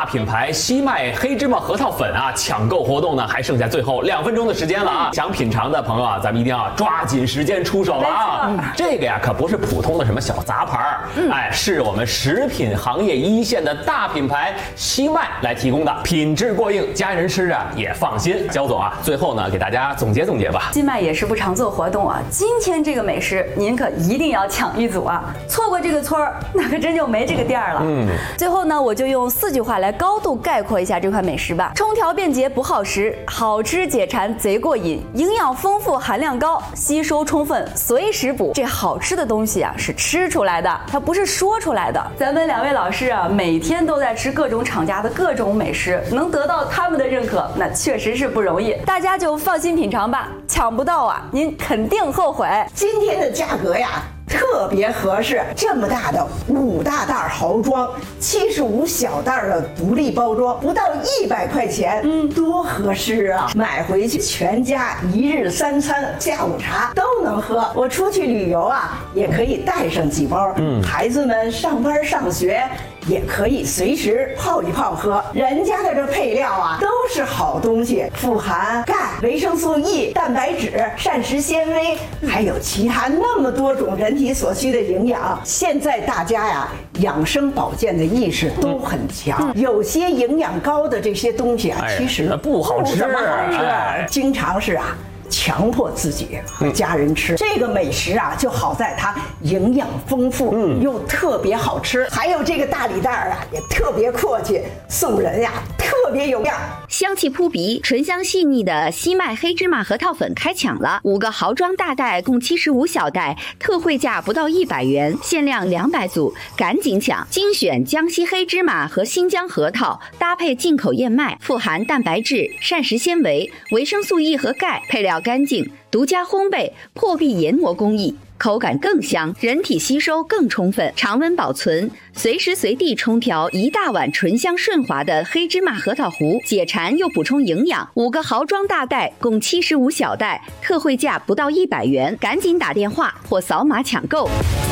大品牌西麦黑芝麻核桃粉啊，抢购活动呢还剩下最后2分钟的时间了啊！想品尝的朋友啊，咱们一定要抓紧时间出手了啊！这个呀可不是普通的什么小杂牌哎，是我们食品行业一线的大品牌西麦来提供的，品质过硬，家人吃着也放心。焦总啊，最后呢给大家总结总结吧。 西麦也是不常做活动啊，今天这个美食您可一定要抢一组啊！错过这个村儿，那可真就没这个店了。最后呢，我就用4句话来高度概括一下这款美食吧：冲调便捷不耗时，好吃解馋贼过瘾，营养丰富含量高，吸收充分随时补。这好吃的东西啊是吃出来的，它不是说出来的。咱们2位老师啊，每天都在吃各种厂家的各种美食，能得到他们的认可，那确实是不容易。大家就放心品尝吧，抢不到啊，您肯定后悔。 今天的价格呀特别合适，这么大的5大袋豪装，75小袋的独立包装，不到100块钱，多合适啊！买回去全家1日3餐、下午茶都能喝。我出去旅游啊，也可以带上几包，孩子们上班上学也可以随时泡一泡喝。人家的这配料啊都是好东西，富含钙、维生素 E、蛋白质、膳食纤维，还有其他那么多种人体所需的营养。现在大家呀养生保健的意识都很强，有些营养高的这些东西啊，其实不好吃， 怎么好吃，经常是啊强迫自己和家人吃。这个美食啊就好在它营养丰富，又特别好吃，还有这个大礼袋啊也特别阔气，送人呀特别有样。 香气扑鼻、醇香细腻的西麦黑芝麻核桃粉开抢了，5个豪装大袋共75小袋，特惠价不到100元，限量200组，赶紧抢！精选江西黑芝麻和新疆核桃，搭配进口燕麦，富含蛋白质、膳食纤维、维生素 E 和钙，配料干净，独家烘焙，破壁研磨工艺。口感更香，人体吸收更充分，常温保存，随时随地冲调1大碗醇香顺滑的黑芝麻核桃糊，解馋又补充营养。5个豪装大袋共75小袋，特惠价不到100元，赶紧打电话或扫码抢购。